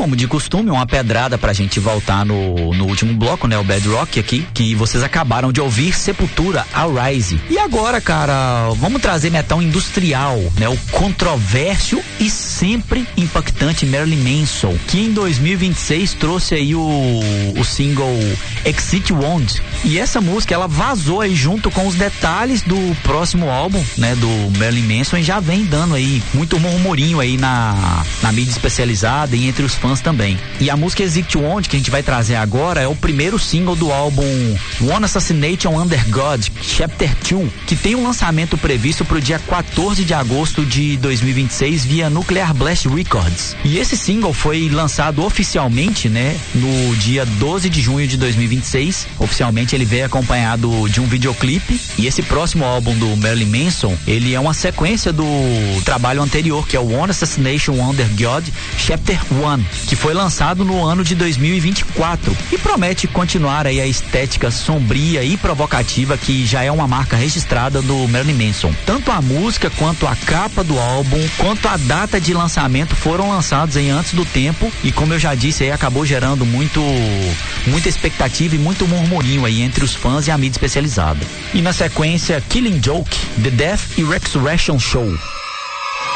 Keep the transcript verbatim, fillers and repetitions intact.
como de costume, uma pedrada pra gente voltar no, no último bloco, né? O Bad Rock aqui, que vocês acabaram de ouvir, Sepultura, Arise. E agora, cara, vamos trazer metal industrial, né? O controvérsio e sempre impactante Marilyn Manson, que em dois mil e vinte e seis trouxe aí o, o single Exit Wound. E essa música, ela vazou aí junto com os detalhes do próximo álbum, né? Do Marilyn Manson, e já vem dando aí muito murmurinho aí na, na mídia especializada e entre os fãs também. E a música Exit Wound, que a gente vai trazer agora, é o primeiro single do álbum One Assassination Under God, Chapter dois, que tem um lançamento previsto para o dia quatorze de agosto de dois mil e vinte e seis via Nuclear Blast Records. E esse single foi lançado oficialmente, né, no dia doze de junho de dois mil e vinte e seis. Oficialmente ele veio acompanhado de um videoclipe, e esse próximo álbum do Marilyn Manson, ele é uma sequência do trabalho anterior, que é o One Assassination Under God, Chapter um, que foi lançado no ano de dois mil e vinte e quatro e promete continuar aí a estética sombria e provocativa que já é uma marca registrada do Marilyn Manson. Tanto a música quanto a capa do álbum, quanto a data de lançamento foram lançados aí antes do tempo, e como eu já disse aí, acabou gerando muito muita expectativa e muito murmurinho aí entre os fãs e a mídia especializada. E na sequência, Killing Joke, The Death e Resurrection Show.